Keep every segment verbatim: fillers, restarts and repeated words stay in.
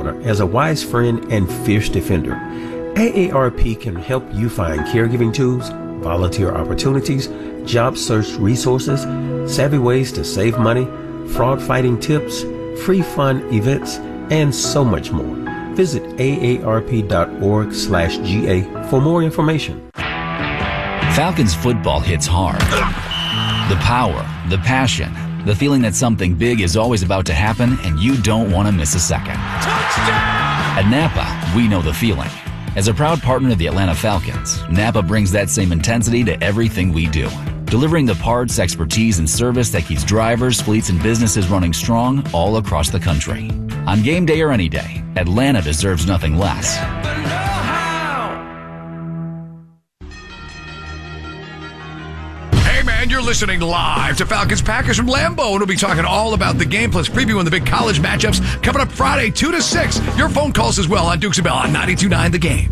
partner as a wise friend and fierce defender. A A R P can help you find caregiving tools, volunteer opportunities, job search resources, savvy ways to save money, fraud fighting tips, free fun events, and so much more. Visit A A R P dot org slash G A for more information. Falcons football hits hard. The power, the passion, the feeling that something big is always about to happen and you don't want to miss a second. Touchdown! At Napa, we know the feeling. As a proud partner of the Atlanta Falcons, Napa brings that same intensity to everything we do, delivering the parts, expertise, and service that keeps drivers, fleets, and businesses running strong all across the country. On game day or any day, Atlanta deserves nothing less. And you're listening live to Falcons Packers from Lambeau, and we'll be talking all about the game, plus previewing the big college matchups coming up Friday, two to six. Your phone calls as well on Dukes and Bell on ninety-two point nine The Game.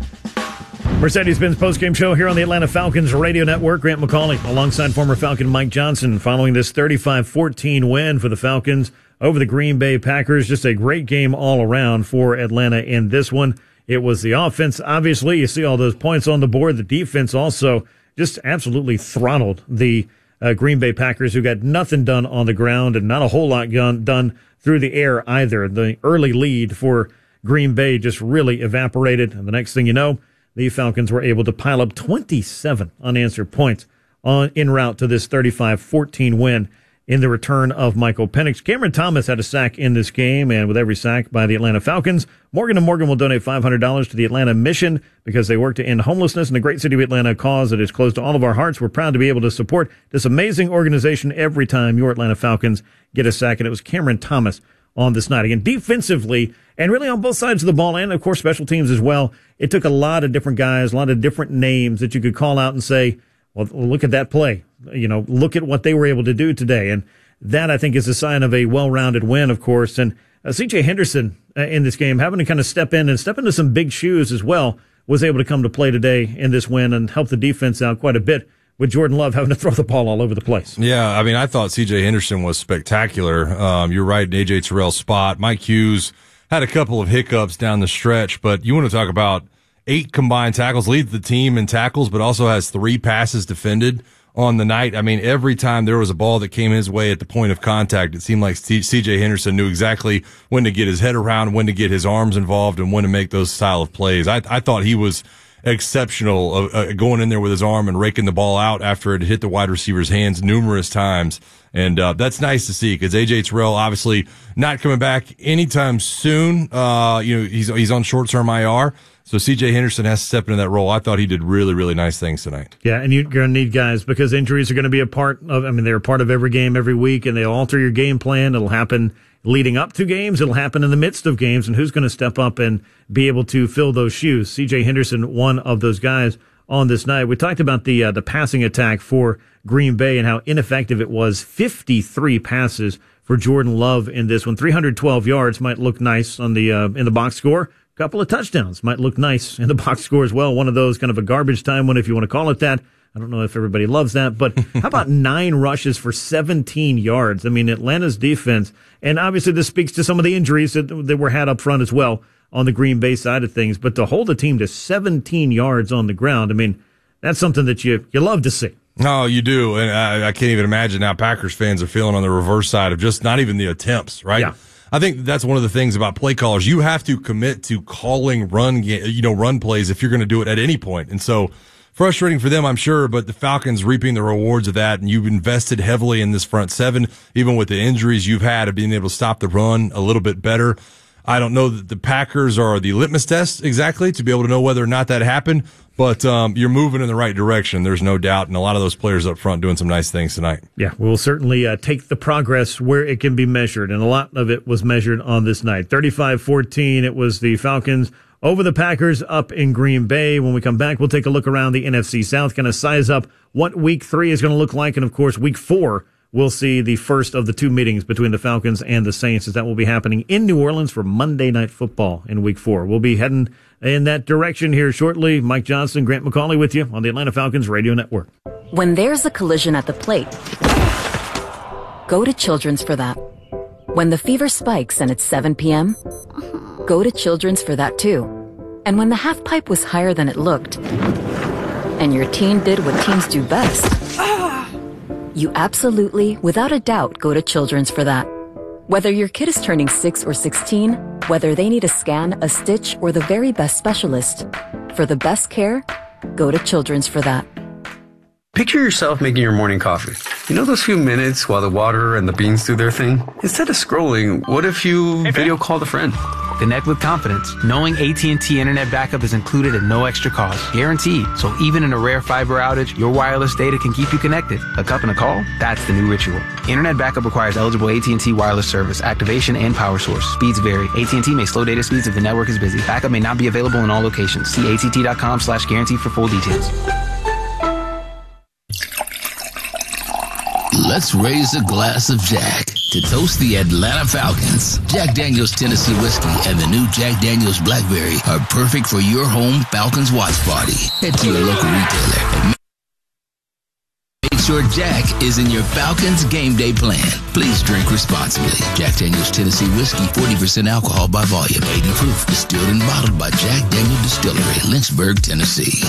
Mercedes-Benz postgame show here on the Atlanta Falcons radio network. Grant McCauley alongside former Falcon Mike Johnson following this thirty-five fourteen win for the Falcons over the Green Bay Packers. Just a great game all around for Atlanta in this one. It was the offense. Obviously, you see all those points on the board. The defense also just absolutely throttled the uh, Green Bay Packers, who got nothing done on the ground and not a whole lot done, done through the air either. The early lead for Green Bay just really evaporated. And the next thing you know, the Falcons were able to pile up twenty-seven unanswered points on en route to this thirty-five fourteen win in the return of Michael Penix. Cameron Thomas had a sack in this game, and with every sack by the Atlanta Falcons, Morgan and Morgan will donate five hundred dollars to the Atlanta Mission because they work to end homelessness in the great city of Atlanta, a cause that is close to all of our hearts. We're proud to be able to support this amazing organization every time your Atlanta Falcons get a sack, and it was Cameron Thomas on this night. Again, defensively, and really on both sides of the ball, and of course special teams as well, it took a lot of different guys, a lot of different names that you could call out and say, well, look at that play. You know, look at what they were able to do today. And that, I think, is a sign of a well-rounded win, of course. And uh, C J Henderson uh, in this game, having to kind of step in and step into some big shoes as well, was able to come to play today in this win and help the defense out quite a bit, with Jordan Love having to throw the ball all over the place. Yeah, I mean, I thought C J Henderson was spectacular. Um, you're right, A J Terrell's spot. Mike Hughes had a couple of hiccups down the stretch, but you want to talk about eight combined tackles, leads the team in tackles, but also has three passes defended on the night. I mean, every time there was a ball that came his way at the point of contact, it seemed like C J Henderson knew exactly when to get his head around, when to get his arms involved, and when to make those style of plays. I, I thought he was exceptional uh, uh, going in there with his arm and raking the ball out after it hit the wide receiver's hands numerous times. And uh, that's nice to see, because A J Terrell obviously not coming back anytime soon. Uh, you know, he's he's on short-term I R. So C J Henderson has to step into that role. I thought he did really, really nice things tonight. Yeah, and you're going to need guys, because injuries are going to be a part of, I mean, they're a part of every game every week, and they'll alter your game plan. It'll happen leading up to games. It'll happen in the midst of games, and who's going to step up and be able to fill those shoes? C J Henderson, one of those guys on this night. We talked about the uh, the passing attack for Green Bay and how ineffective it was. fifty-three passes for Jordan Love in this one. three hundred twelve yards might look nice on the uh, in the box score. Couple of touchdowns might look nice in the box score as well. One of those kind of a garbage time one, if you want to call it that. I don't know if everybody loves that, but how about nine rushes for seventeen yards? I mean, Atlanta's defense, and obviously this speaks to some of the injuries that, that were had up front as well on the Green Bay side of things, but to hold a team to seventeen yards on the ground, I mean, that's something that you, you love to see. No, you do, and I, I can't even imagine how Packers fans are feeling on the reverse side of just not even the attempts, right? Yeah. I think that's one of the things about play callers. You have to commit to calling run, you know, run plays if you're going to do it at any point. And so frustrating for them, I'm sure, but the Falcons reaping the rewards of that. And you've invested heavily in this front seven, even with the injuries you've had of being able to stop the run a little bit better. I don't know that the Packers are the litmus test exactly to be able to know whether or not that happened, but um, you're moving in the right direction. There's no doubt. And a lot of those players up front doing some nice things tonight. Yeah, we'll certainly uh, take the progress where it can be measured. And a lot of it was measured on this night. thirty-five fourteen, it was the Falcons over the Packers up in Green Bay. When we come back, we'll take a look around the N F C South, kind of size up what week three is going to look like. And, of course, week four, we'll see the first of the two meetings between the Falcons and the Saints, as that will be happening in New Orleans for Monday Night Football in week four. We'll be heading in that direction here shortly. Mike Johnson, Grant McCauley with you on the Atlanta Falcons Radio Network. When there's a collision at the plate, go to Children's for that. When the fever spikes and it's seven p.m., go to Children's for that too. And when the half pipe was higher than it looked, and your teen did what teens do best, you absolutely, without a doubt, go to Children's for that. Whether your kid is turning six or sixteen, whether they need a scan, a stitch, or the very best specialist, for the best care, go to Children's for that. Picture yourself making your morning coffee. You know those few minutes while the water and the beans do their thing? Instead of scrolling, what if you hey, video called a friend? Connect with confidence, knowing A T and T Internet Backup is included at no extra cost. Guaranteed. So even in a rare fiber outage, your wireless data can keep you connected. A cup and a call? That's the new ritual. Internet Backup requires eligible A T and T wireless service, activation, and power source. Speeds vary. A T and T may slow data speeds if the network is busy. Backup may not be available in all locations. See A T T dot com slash guarantee for full details. Let's raise a glass of Jack to toast the Atlanta Falcons. Jack Daniel's Tennessee Whiskey and the new Jack Daniel's Blackberry are perfect for your home Falcons watch party. Head to your local retailer and make sure Jack is in your Falcons game day plan. Please drink responsibly. Jack Daniel's Tennessee Whiskey, forty percent alcohol by volume, eighty proof, distilled and bottled by Jack Daniel Distillery, Lynchburg, Tennessee.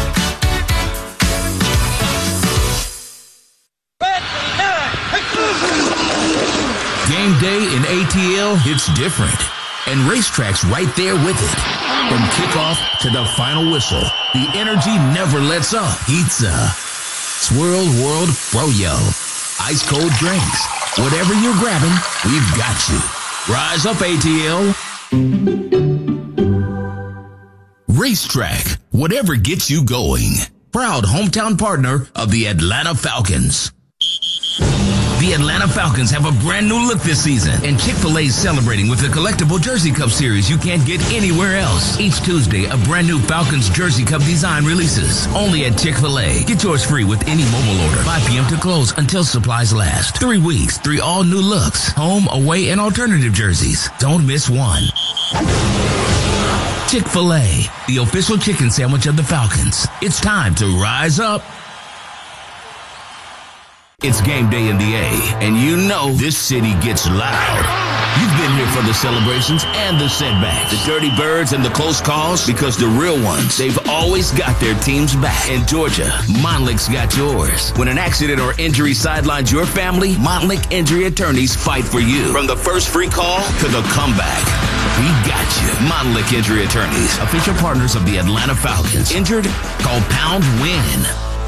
Game day in A T L hits different, and Racetrack's right there with it. From kickoff to the final whistle, the energy never lets up. Pizza, Swirl World Froyo, ice cold drinks, whatever you're grabbing, we've got you. Rise up, A T L. Racetrack, whatever gets you going. Proud hometown partner of the Atlanta Falcons. The Atlanta Falcons have a brand new look this season, and Chick-fil-A's celebrating with the collectible Jersey Cup series you can't get anywhere else. Each Tuesday, a brand new Falcons Jersey Cup design releases, only at Chick-fil-A. Get yours free with any mobile order. five p.m. to close until supplies last. Three weeks, three all new looks, home, away, and alternative jerseys. Don't miss one. Chick-fil-A, the official chicken sandwich of the Falcons. It's time to rise up. It's game day in the A, and you know this city gets loud. You've been here for the celebrations and the setbacks, the dirty birds and the close calls, because the real ones, they've always got their teams back. In Georgia, Montlick's got yours. When an accident or injury sidelines your family, Montlick Injury Attorneys fight for you. From the first free call to the comeback, we got you. Montlick Injury Attorneys, official partners of the Atlanta Falcons. Injured? Call Pound Win.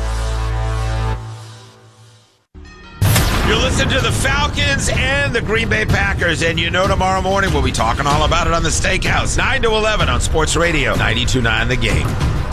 You listen to the Falcons and the Green Bay Packers, and you know tomorrow morning we'll be talking all about it on the Steakhouse, nine to eleven on Sports Radio, ninety-two point nine The Game.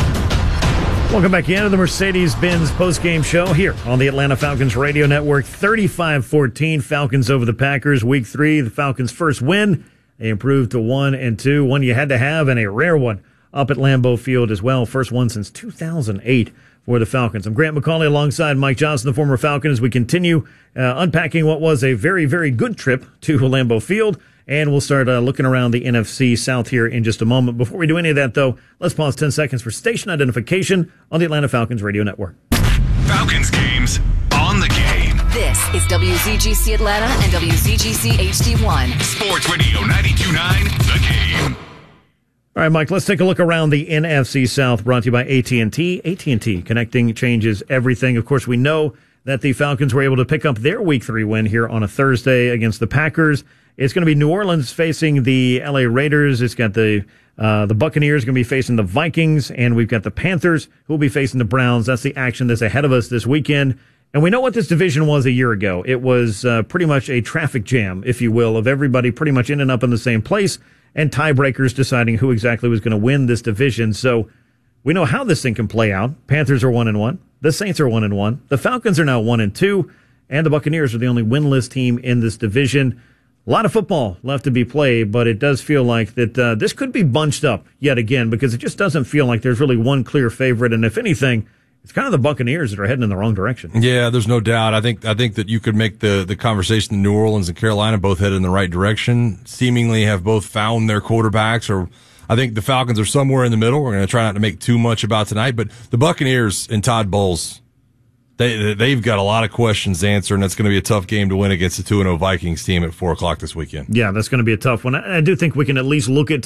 Welcome back into the Mercedes-Benz postgame show here on the Atlanta Falcons Radio Network. thirty-five fourteen, Falcons over the Packers. Week three, the Falcons' first win. They improved to one and two, one you had to have, and a rare one up at Lambeau Field as well. First one since two thousand eight. For the Falcons. I'm Grant McCauley alongside Mike Johnson, the former Falcon, as we continue uh, unpacking what was a very, very good trip to Lambeau Field. And we'll start uh, looking around the N F C South here in just a moment. Before we do any of that, though, let's pause ten seconds for station identification on the Atlanta Falcons Radio Network. Falcons games on the game. This is W Z G C Atlanta and W Z G C H D one. Sports Radio ninety-two point nine The Game. All right, Mike, let's take a look around the N F C South, brought to you by A T and T. A T and T, connecting changes everything. Of course, we know that the Falcons were able to pick up their Week three win here on a Thursday against the Packers. It's going to be New Orleans facing the L A Raiders. It's got the uh, the Buccaneers going to be facing the Vikings, and we've got the Panthers who will be facing the Browns. That's the action that's ahead of us this weekend. And we know what this division was a year ago. It was uh, pretty much a traffic jam, if you will, of everybody pretty much ending up in the same place, and tiebreakers deciding who exactly was going to win this division. So we know how this thing can play out. Panthers are one and one. The Saints are one and one. The Falcons are now one and two, and the Buccaneers are the only winless team in this division. A lot of football left to be played, but it does feel like that uh, this could be bunched up yet again, because it just doesn't feel like there's really one clear favorite. And if anything, it's kind of the Buccaneers that are heading in the wrong direction. Yeah, there's no doubt. I think I think that you could make the, the conversation in New Orleans and Carolina both headed in the right direction, seemingly have both found their quarterbacks. Or I think the Falcons are somewhere in the middle. We're going to try not to make too much about tonight, but the Buccaneers and Todd Bowles, they, they've got a lot of questions to answer, and that's going to be a tough game to win against the two and oh Vikings team at four o'clock this weekend. Yeah, that's going to be a tough one. I do think we can at least look at